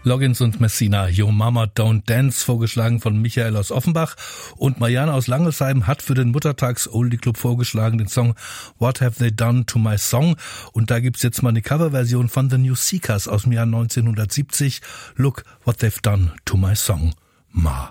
Loggins und Messina, Yo Mama Don't Dance, vorgeschlagen von Michael aus Offenbach. Und Marianne aus Langelsheim hat für den Muttertags-Oldie-Club vorgeschlagen den Song What Have They Done to My Song? Und da gibt's jetzt mal eine Coverversion von The New Seekers aus dem Jahr 1970. Look What They've Done to My Song. Ma.